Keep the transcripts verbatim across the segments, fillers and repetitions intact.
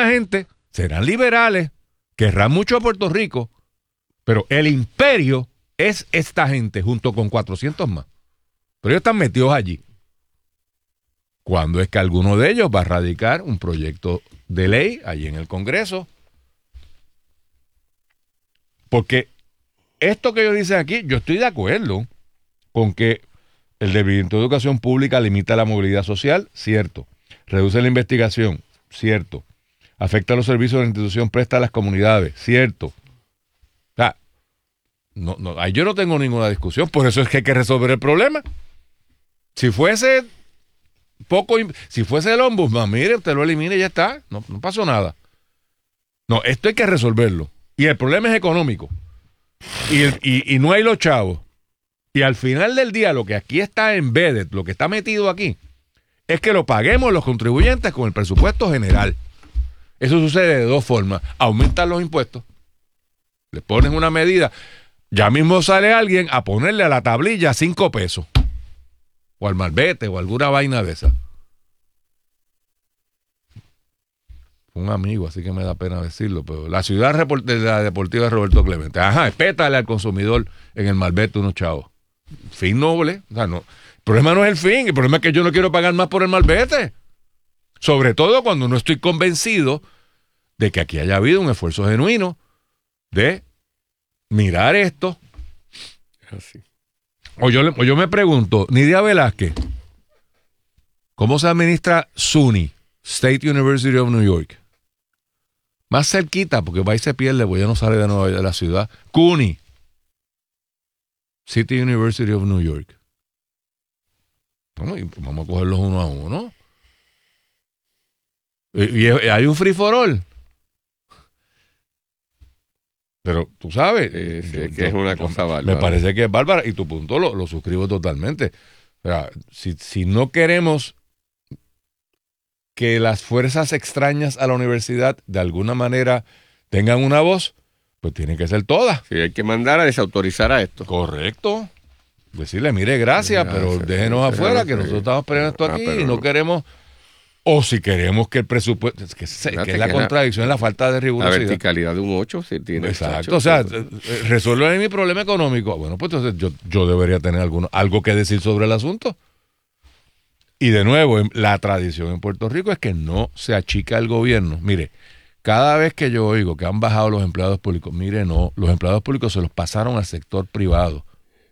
gente serán liberales, querrán mucho a Puerto Rico, pero el imperio es esta gente junto con cuatrocientos más. Pero ellos están metidos allí. ¿Cuándo es que alguno de ellos va a radicar un proyecto de ley allí en el Congreso? Porque esto que ellos dicen aquí, yo estoy de acuerdo con que el Departamento de Educación Pública limita la movilidad social, cierto. Reduce la investigación, cierto. Afecta los servicios que la institución presta a las comunidades, cierto. O sea, no, no, ahí yo no tengo ninguna discusión, por eso es que hay que resolver el problema. Si fuese poco, si fuese el ombudsman, mire, usted lo elimina y ya está, no, no pasó nada. No, esto hay que resolverlo. Y el problema es económico. Y, el, y, y no hay los chavos. Y al final del día, lo que aquí está embedded, lo que está metido aquí, es que lo paguemos los contribuyentes con el presupuesto general. Eso sucede de dos formas. Aumentan los impuestos, le ponen una medida, ya mismo sale alguien a ponerle a la tablilla cinco pesos, o al malvete, o alguna vaina de esa. Un amigo, así que me da pena decirlo, pero la ciudad de la deportiva de Roberto Clemente, ajá, espétale al consumidor en el malvete unos chavos. Fin noble, o sea, no. El problema no es el fin, el problema es que yo no quiero pagar más por el malvete. Sobre todo cuando no estoy convencido de que aquí haya habido un esfuerzo genuino de mirar esto. Así. O yo, o yo me pregunto, Nidia Velázquez, ¿cómo se administra SUNY, State University of New York? Más cerquita, porque va y se pierde, porque ya no sale de nuevo de la ciudad. CUNY, City University of New York. Bueno, y vamos a cogerlos uno a uno. Y, y hay un free for all. Pero tú sabes, Sí, sí, yo, que es una cosa bárbara. Me parece que es bárbara y tu punto lo, lo suscribo totalmente. O sea, si, si no queremos que las fuerzas extrañas a la universidad de alguna manera tengan una voz, pues tienen que ser todas. Sí, hay que mandar a desautorizar a esto. Correcto. Decirle, mire, gracias, Sí, pero gracias, déjenos sí, afuera, sí, que sí. nosotros estamos peleando esto Ah, aquí pero y no no. queremos. O si queremos que el presupuesto, es que, se- Fíjate que es la que contradicción, la, la falta de La rigurosidad. verticalidad de un ocho, sí tiene. Exacto, chacho, o sea, pero- eh, resuelve mi problema económico. Bueno, pues entonces yo, yo debería tener alguno, algo que decir sobre el asunto. Y de nuevo, en- la tradición en Puerto Rico es que no se achica el gobierno. Mire, cada vez que yo oigo que han bajado los empleados públicos, mire, no, los empleados públicos se los pasaron al sector privado.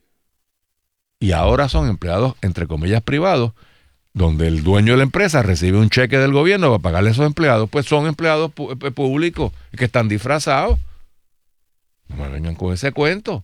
Y ahora son empleados, entre comillas, privados, donde el dueño de la empresa recibe un cheque del gobierno para pagarle a esos empleados, pues son empleados pu- eh, públicos que están disfrazados. No me vengan con ese cuento.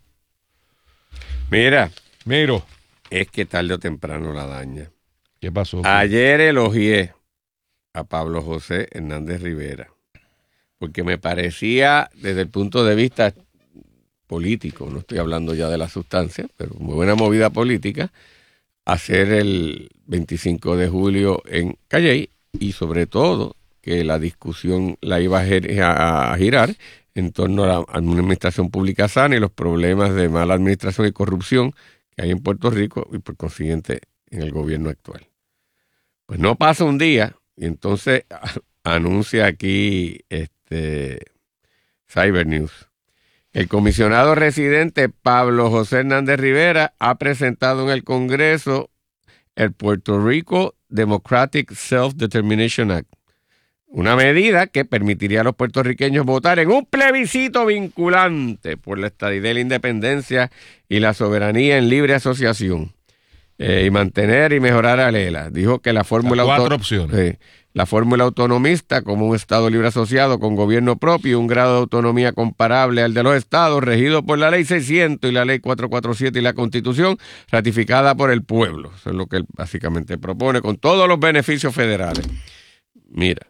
Mira, Miro, es que tarde o temprano la daña. ¿qué pasó? Ayer elogié a Pablo José Hernández Rivera, porque me parecía, desde el punto de vista político, no estoy hablando ya de la sustancia, pero muy buena movida política, hacer el veinticinco de julio en Calley y sobre todo que la discusión la iba a, gir- a- a girar en torno a, la, a una administración pública sana y los problemas de mala administración y corrupción que hay en Puerto Rico y por consiguiente en el gobierno actual. Pues no pasa un día y entonces anuncia aquí este Cyber News. El comisionado residente Pablo José Hernández Rivera ha presentado en el Congreso el Puerto Rico Democratic Self-Determination Act, una medida que permitiría a los puertorriqueños votar en un plebiscito vinculante por la estadidad y la independencia y la soberanía en libre asociación eh, y mantener y mejorar a Lela. Dijo que la fórmula Las cuatro auto- opciones. Sí. La fórmula autonomista como un Estado libre asociado con gobierno propio y un grado de autonomía comparable al de los estados regido por la Ley seiscientos y la Ley cuatrocientos cuarenta y siete y la Constitución ratificada por el pueblo. Eso es lo que él básicamente propone con todos los beneficios federales. Mira,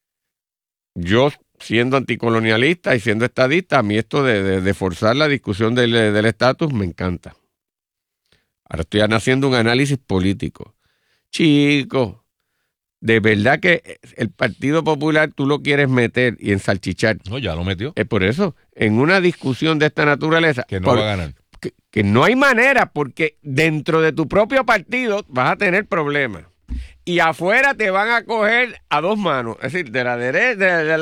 yo siendo anticolonialista y siendo estadista, a mí esto de, de, de forzar la discusión del del estatus me encanta. Ahora estoy haciendo un análisis político. Chicos, de verdad que el Partido Popular tú lo quieres meter y ensalchichar. No, ya lo metió. Es por eso, en una discusión de esta naturaleza, Que no por- va a ganar. que, que no hay manera, porque dentro de tu propio partido vas a tener problemas. Y afuera te van a coger a dos manos, es decir, de la derecha, de la